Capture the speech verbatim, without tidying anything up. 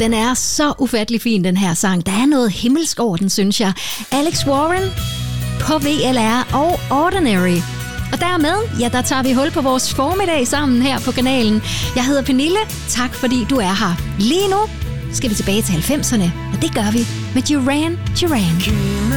Den er så ufattelig fin, den her sang. Der er noget himmelsk over den, synes jeg. Alex Warren på V L R og Ordinary. Og dermed, ja, der tager vi hul på vores formiddag sammen her på kanalen. Jeg hedder Pernille. Tak fordi du er her. Lige nu skal vi tilbage til halvfemserne, og det gør vi med Duran Duran.